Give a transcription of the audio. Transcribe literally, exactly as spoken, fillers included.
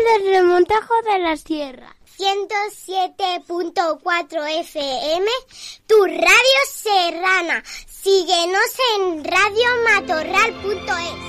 de Remontajo de la Sierra. ciento siete punto cuatro F M, tu radio serrana. Síguenos en radio matorral punto es.